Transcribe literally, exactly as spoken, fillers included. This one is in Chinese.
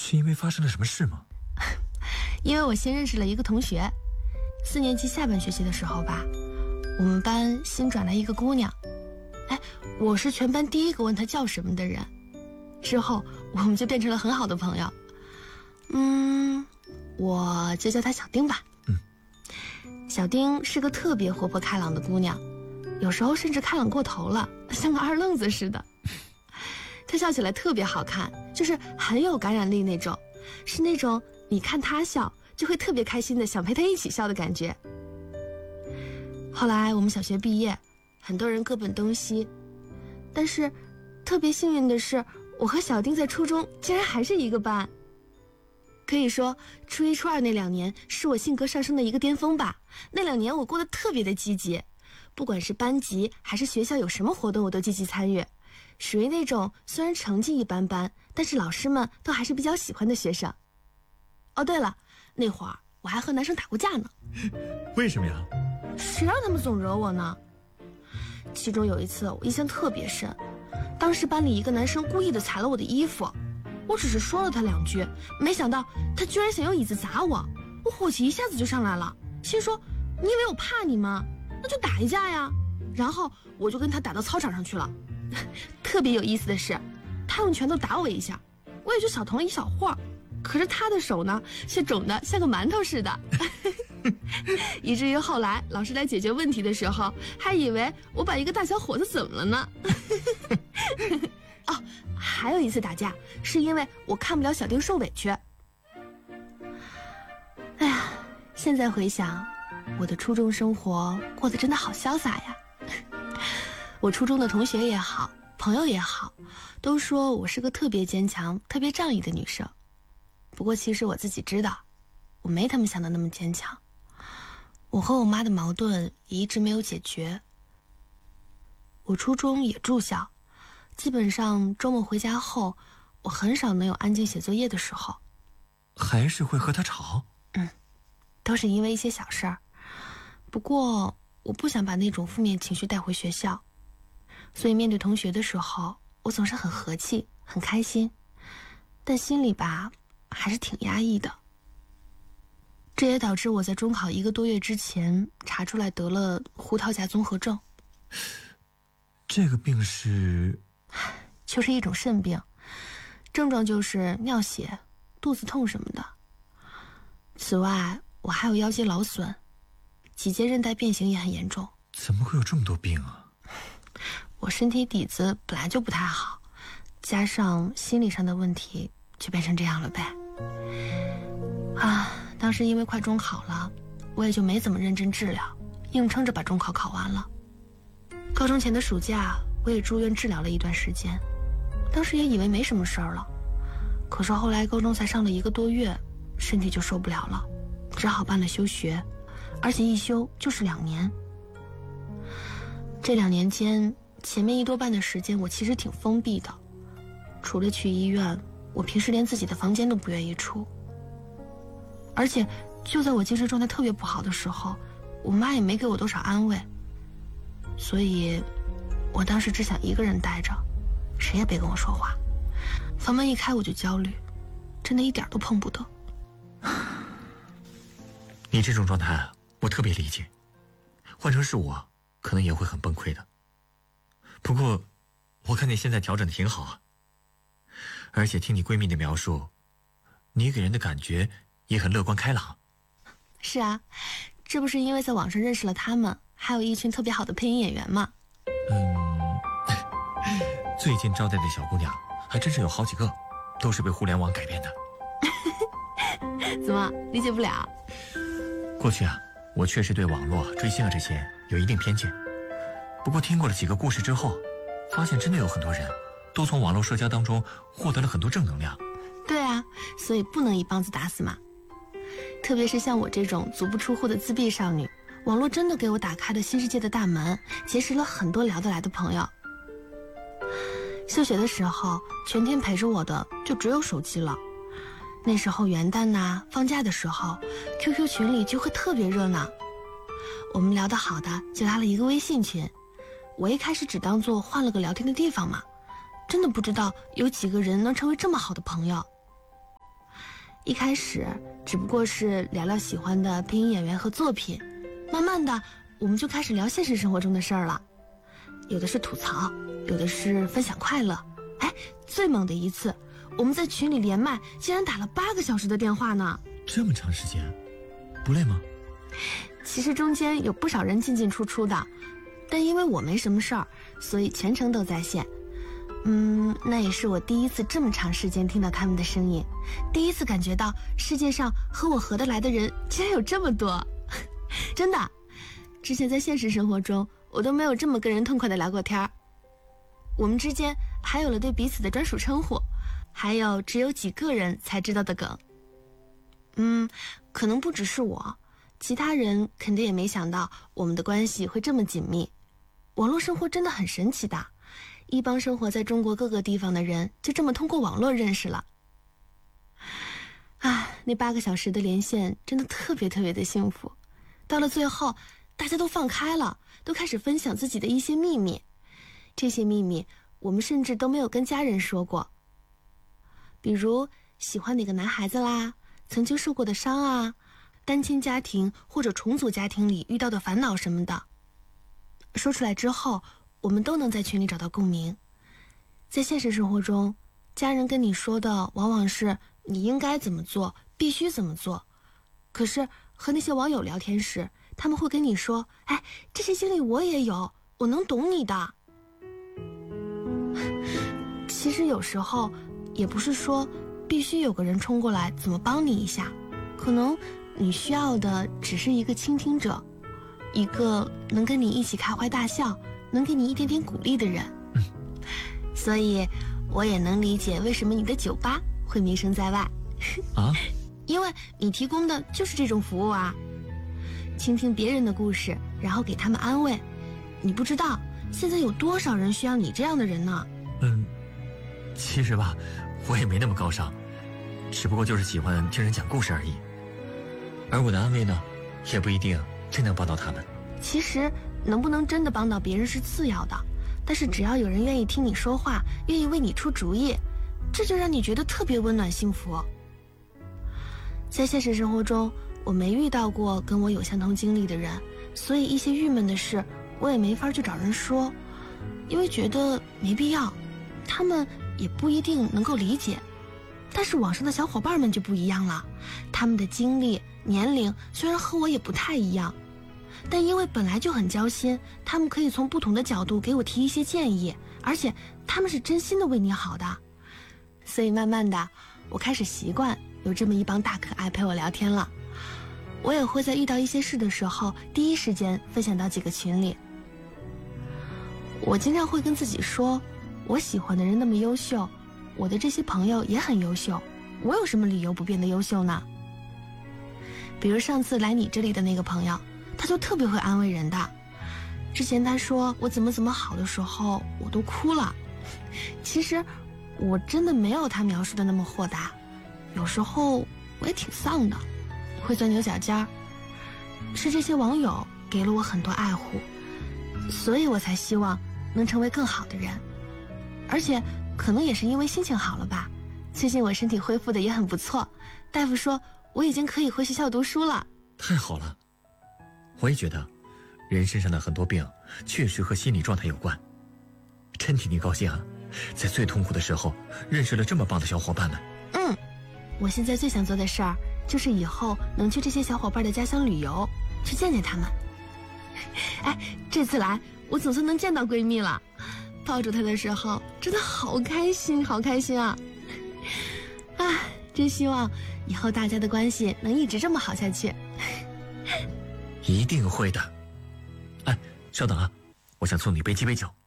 是因为发生了什么事吗？ 因为我新认识了一个同学，四年级下半学期的时候吧，我们班新转来一个姑娘，哎，我是全班第一个问她叫什么的人，之后我们就变成了很好的朋友。嗯，我就叫她小丁吧。 嗯， 小丁是个特别活泼开朗的姑娘，有时候甚至开朗过头了，像个二愣子似的。她笑起来特别好看，就是很有感染力那种，是那种你看她笑就会特别开心的想陪她一起笑的感觉。后来我们小学毕业，很多人各奔东西，但是特别幸运的是，我和小丁在初中竟然还是一个班。可以说初一初二那两年是我性格上升的一个巅峰吧。那两年我过得特别的积极，不管是班级还是学校有什么活动我都积极参与，属于那种虽然成绩一般般，但是老师们都还是比较喜欢的学生。哦对了，那会儿我还和男生打过架呢。 为什么呀？ 谁让他们总惹我呢？其中有一次我印象特别深，当时班里一个男生故意的踩了我的衣服，我只是说了他两句，没想到他居然想用椅子砸我，我火气一下子就上来了，心说你以为我怕你吗？那就打一架呀。然后我就跟他打到操场上去了。特别有意思的是，他用拳头打我一下，我也就小疼了一小会儿，可是他的手呢却肿得像个馒头似的。以至于后来老师来解决问题的时候，还以为我把一个大小伙子怎么了呢？哦，还有一次打架是因为我看不了小丁受委屈。哎呀，现在回想，我的初中生活过得真的好潇洒呀。我初中的同学也好，朋友也好，都说我是个特别坚强特别仗义的女生。不过其实我自己知道，我没他们想的那么坚强。我和我妈的矛盾也一直没有解决。我初中也住校，基本上周末回家后，我很少能有安静写作业的时候。 还是会和他吵？ 嗯，都是因为一些小事儿。不过我不想把那种负面情绪带回学校，所以面对同学的时候，我总是很和气很开心，但心里吧还是挺压抑的。这也导致我在中考一个多月之前查出来得了胡桃夹综合症。 这个病是？ 就是一种肾病，症状就是尿血、肚子痛什么的。此外，我还有腰肌劳损，脊椎韧带变形也很严重。 怎么会有这么多病啊？ 我身体底子本来就不太好，加上心理上的问题，就变成这样了呗。啊，当时因为快中考了，我也就没怎么认真治疗，硬撑着把中考考完了。高中前的暑假，我也住院治疗了一段时间，当时也以为没什么事儿了，可是后来高中才上了一个多月，身体就受不了了，只好办了休学，而且一休就是两年。这两年间，前面一多半的时间我其实挺封闭的，除了去医院，我平时连自己的房间都不愿意出。而且就在我精神状态特别不好的时候，我妈也没给我多少安慰，所以我当时只想一个人待着，谁也别跟我说话。房门一开我就焦虑，真的一点都碰不得。 你这种状态我特别理解，换成是我可能也会很崩溃的。不过我看你现在调整的挺好啊，而且听你闺蜜的描述，你给人的感觉也很乐观开朗。 是啊，这不是因为在网上认识了他们，还有一群特别好的配音演员吗？ 嗯，最近招待的小姑娘还真是有好几个，都是被互联网改编的。 怎么理解不了？ 过去啊，我确实对网络追星啊这些有一定偏见，不过听过了几个故事之后，发现真的有很多人都从网络社交当中获得了很多正能量。 对啊，所以不能一棒子打死嘛。特别是像我这种足不出户的自闭少女，网络真的给我打开了新世界的大门，结识了很多聊得来的朋友。休学的时候，全天陪着我的就只有手机了。那时候元旦呐、放假的时候 Q Q 群里就会特别热闹，我们聊得好的就拉了一个微信群。我一开始只当做换了个聊天的地方嘛，真的不知道有几个人能成为这么好的朋友。 一开始只不过是聊聊喜欢的配音演员和作品，慢慢的我们就开始聊现实生活中的事儿了，有的是吐槽，有的是分享快乐。哎，最猛的一次，我们在群里连麦竟然打了八个小时的电话呢。 这么长时间，不累吗？ 其实中间有不少人进进出出的，但因为我没什么事儿，所以全程都在线。嗯，那也是我第一次这么长时间听到他们的声音，第一次感觉到世界上和我合得来的人竟然有这么多。真的，之前在现实生活中我都没有这么跟人痛快的聊过天儿。我们之间还有了对彼此的专属称呼，还有只有几个人才知道的梗。嗯，可能不只是我，其他人肯定也没想到我们的关系会这么紧密。网络生活真的很神奇的，一帮生活在中国各个地方的人就这么通过网络认识了。啊，那八个小时的连线真的特别特别的幸福。到了最后，大家都放开了，都开始分享自己的一些秘密。这些秘密我们甚至都没有跟家人说过，比如喜欢哪个男孩子啦，曾经受过的伤啊，单亲家庭或者重组家庭里遇到的烦恼什么的。说出来之后，我们都能在群里找到共鸣。在现实生活中，家人跟你说的往往是你应该怎么做，必须怎么做。可是和那些网友聊天时，他们会跟你说，哎，这些经历我也有，我能懂你的。其实有时候也不是说必须有个人冲过来怎么帮你一下，可能你需要的只是一个倾听者，一个能跟你一起开怀大笑，能给你一点点鼓励的人。 嗯， 所以我也能理解为什么你的酒吧会名声在外啊， 因为你提供的就是这种服务啊，倾听别人的故事，然后给他们安慰。你不知道现在有多少人需要你这样的人呢？ 嗯，其实吧，我也没那么高尚，只不过就是喜欢听人讲故事而已。而我的安慰呢，也不一定真能帮到他们。 其实能不能真的帮到别人是次要的，但是只要有人愿意听你说话，愿意为你出主意，这就让你觉得特别温暖幸福。在现实生活中，我没遇到过跟我有相同经历的人，所以一些郁闷的事我也没法去找人说，因为觉得没必要，他们也不一定能够理解。但是网上的小伙伴们就不一样了，他们的经历年龄虽然和我也不太一样，但因为本来就很交心，他们可以从不同的角度给我提一些建议，而且他们是真心的为你好的。所以慢慢的我开始习惯有这么一帮大可爱陪我聊天了。我也会在遇到一些事的时候第一时间分享到几个群里。我经常会跟自己说，我喜欢的人那么优秀，我的这些朋友也很优秀，我有什么理由不变得优秀呢？比如上次来你这里的那个朋友，他就特别会安慰人的。之前他说我怎么怎么好的时候，我都哭了。其实我真的没有他描述的那么豁达，有时候我也挺丧的，会钻牛角尖儿。是这些网友给了我很多爱护，所以我才希望能成为更好的人。而且可能也是因为心情好了吧，最近我身体恢复的也很不错，大夫说我已经可以回学校读书了。 太好了，我也觉得人身上的很多病确实和心理状态有关，真替你高兴啊，在最痛苦的时候认识了这么棒的小伙伴们。 嗯，我现在最想做的事儿就是以后能去这些小伙伴的家乡旅游，去见见他们。哎，这次来我总算能见到闺蜜了，抱住她的时候真的好开心好开心啊！啊，真希望以后大家的关系能一直这么好下去。 一定会的。哎，稍等啊，我想送你杯鸡尾酒。